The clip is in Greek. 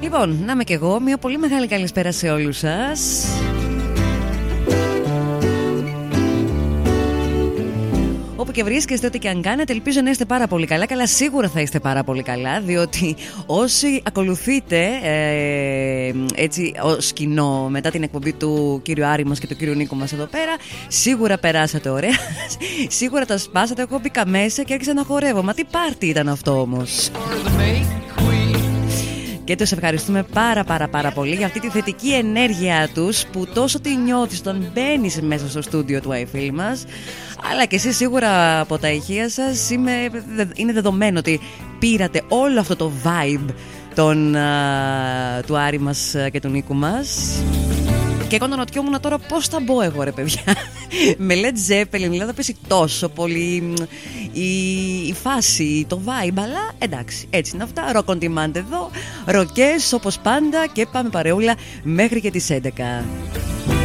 Λοιπόν, να είμαι κι εγώ. Μια πολύ μεγάλη καλησπέρα σε όλους σας. Όπου και βρίσκεστε, ό,τι και αν κάνετε, ελπίζω να είστε πάρα πολύ καλά. Καλά, σίγουρα θα είστε πάρα πολύ καλά, διότι όσοι ακολουθείτε έτσι ως κοινό μετά την εκπομπή του κύριου Άρη μας και του κύριου Νίκου μας εδώ πέρα, σίγουρα περάσατε ωραία. Σίγουρα τα σπάσατε. Εγώ μπήκα μέσα και άρχισα να χορεύω. Μα τι πάρτι ήταν αυτό όμως! Και τους ευχαριστούμε πάρα πολύ για αυτή τη θετική ενέργεια τους που τόσο τη νιώθεις όταν μπαίνεις μέσα στο στούντιο του iFilm μας. Αλλά και εσείς σίγουρα από τα ηχεία σας είναι δεδομένο ότι πήρατε όλο αυτό το vibe του Άρη μας και του Νίκου μας. Και εγώ αναρωτιόμουν τώρα πώς θα μπω εγώ ρε παιδιά. Με Led Zeppelin, δηλαδή θα πέσει τόσο πολύ η φάση, το vibe. Αλλά εντάξει, έτσι είναι αυτά. Rock on demand εδώ, ροκές όπως πάντα. Και πάμε παρεούλα μέχρι και τις 11.